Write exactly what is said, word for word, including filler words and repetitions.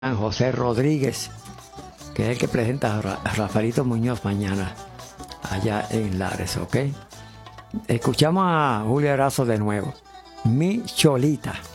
José Rodríguez, que es el que presenta a, Ra a Rafaelito Muñoz mañana allá en Lares, ¿ok? Escuchamos a Julio Erazo de nuevo. Mi Cholita.